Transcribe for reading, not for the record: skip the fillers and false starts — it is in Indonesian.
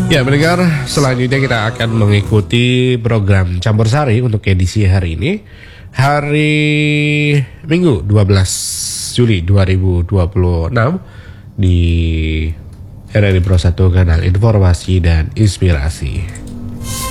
Ya, mendengar selanjutnya kita akan mengikuti program Campur Sari untuk edisi hari ini, hari Minggu 12 Juli 2026 di RRI Pro 1 Kanal Informasi dan Inspirasi.